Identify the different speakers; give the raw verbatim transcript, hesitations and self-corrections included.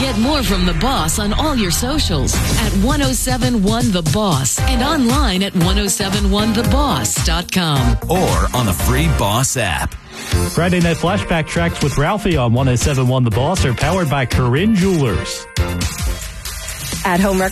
Speaker 1: Get more from The Boss on all your socials at ten seventy-one The Boss and online at ten seventy-one the boss dot com
Speaker 2: or on the free Boss app.
Speaker 3: Friday Night Flashback tracks with Ralphie on ten seventy-one The Boss are powered by Corinne Jewelers.
Speaker 4: At Home Record